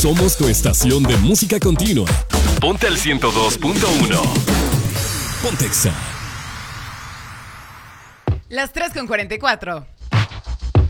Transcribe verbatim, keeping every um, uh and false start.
Somos tu estación de música continua. Ponte al ciento dos punto uno. Pontexa. Las tres con cuarenta y cuatro.